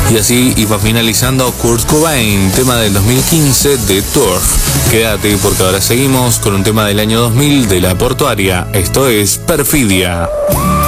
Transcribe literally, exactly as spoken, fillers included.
Y así iba finalizando Kurt Cobain, tema del dos mil quince de Turf. Quédate porque ahora seguimos con un tema del año dos mil de La Portuaria. Esto es Perfidia.